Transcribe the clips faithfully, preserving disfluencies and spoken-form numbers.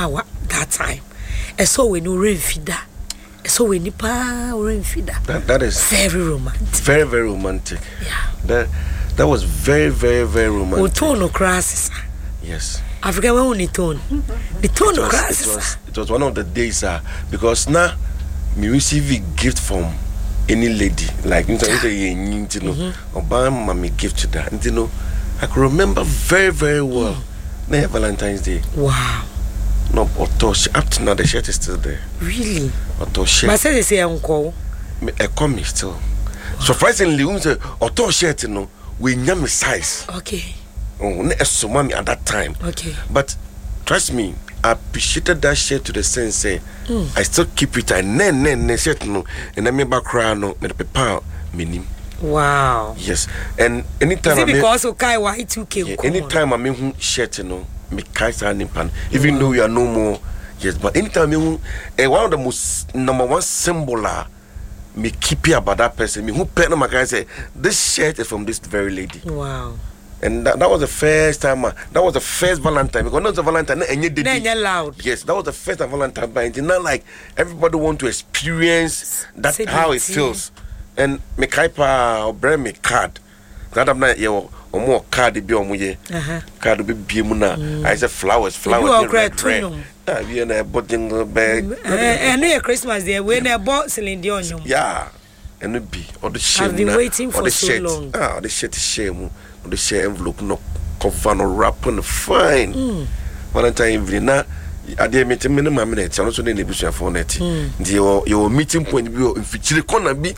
wa that time. E so we no rain fida. E so we nipa rain fida. That that is very romantic. Very very romantic. Yeah. That that was very very very romantic. O tone no crasses. Yes. Africa when we tone. The tone no It crasses. was it was one of the days uh, because now me receive a gift from any lady like you know you know Obama me gift to that you know I can remember very very well mm. Valentine's Day. Wow. No, Otosh up to now the shirt is still there. Really? Otosh. But say they say uncle. I come me still. Wow. Surprisingly, we say Otosh shirt you know we nyam size. Okay. Oh, ne so mommy at that time. Okay. But trust me, I appreciated that shirt to the sense say mm. I still keep it and then then ne shirt no and I me back cry no me the paper minim. Wow. Yes. And anytime I because of Kai Y two K. Yeah, anytime I mean shirt you know me kaisa nimpan even wow. though we are no more. Yes, but anytime me uh, one of the most number one symbol uh, me keep it about that person. Me who pen my guy say this shirt is from this very lady. Wow. And that, that was the first time, uh, that was the first Valentine. Because not the Valentine, and you did it loud. Yes, that was the first time Valentine. But it's not like everybody want to experience that Say how it feels. And me kaipa or brand me card. That I'm not yo or more card be on me. Card be be muna. I said flowers, flowers. Red, red. Ah, we in a botting bag. And near Christmas there, when I bought Celine Dion. Yeah, and it be or the shit. I've been waiting for so shirt. long. Ah, the shit is shame. The share envelope no cover no wrap on fine. Mm. Valentine evening na I dey meet me na minute I no so dey nebusia for net. The your your meeting point be in fichire corner be.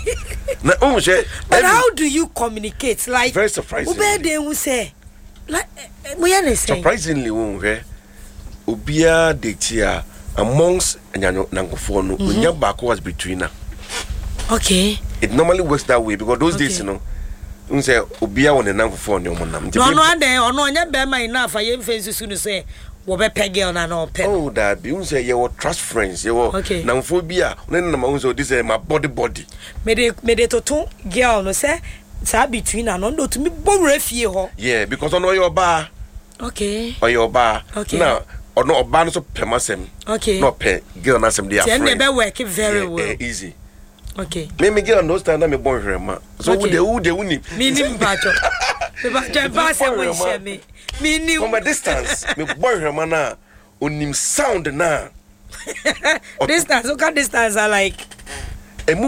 Na o share. But how do you communicate like very surprising. Ube dey who say like we understand. Surprisingly won he obia dey tia amongst nankofo no onya back was between na. Okay. It normally works that way because those okay. days you know unse obia won na for no monam no no ande ono nya be man enough aye mfensu su no say wo be pege na na ope oh that be unse ye were trust friends ye were okay. na phobia na na unse this is my body body me de me de toto girl no say sa between na no to me bowra fie ho yeah because ono your ba okay or your ba okay. Now ono oba no so pemasem okay no pe girl na sem dey afraid then be work very yeah, well yeah, easy. Okay. Me me girl no stand na me born here ma. So okay. who de who de uni. Me nim bacho. Me bacho ba se won share me. Me nim from a distance. Me born here ma na onim sound na. Distance, okay distance are like